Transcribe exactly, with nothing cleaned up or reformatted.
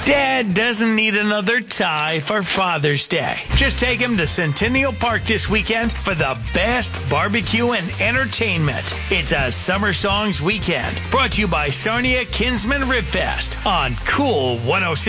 Dad doesn't need another tie for Father's Day. Just take him to Centennial Park this weekend for the best barbecue and entertainment. It's a Summer Songs weekend brought to you by Sarnia Kinsman Rib Fest on Cool one oh six.